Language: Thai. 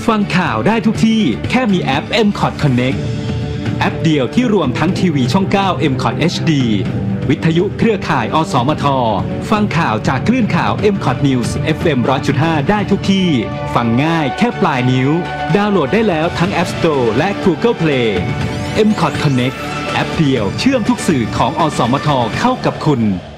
ฟังข่าวได้ทุกที่แค่มีแอป MCOT Connect แอปเดียวที่รวมทั้งทีวีช่อง 9 MCOT HD วิทยุเครือข่ายอสมทฟังข่าวจากคลื่นข่าว MCOT News FM 100.5 ได้ทุกที่ฟังง่ายแค่ปลายนิ้วดาวน์โหลดได้แล้วทั้ง App Store และ Google Play MCOT Connect แอปเดียวเชื่อมทุกสื่อของอสมทเข้ากับคุณ